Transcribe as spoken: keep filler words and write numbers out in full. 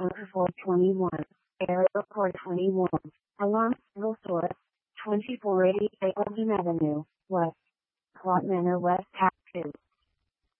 Anchor four twenty-one. Area code twenty-one. Alarm signal source. twenty-four eighty-eight Oldham Avenue, West. Plot Manor West, Half two.